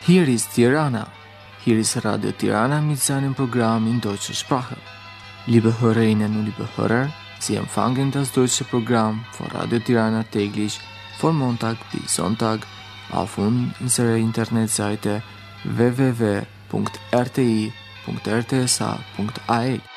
Hier ist Tirana. Hier ist Radio Tirana mit seinem Programm in deutscher Sprache. Liebe Hörerinnen und liebe Hörer, Sie empfangen das deutsche Programm von Radio Tirana täglich von Montag bis Sonntag auf unserer Internetseite www.rti.rtsa.ae.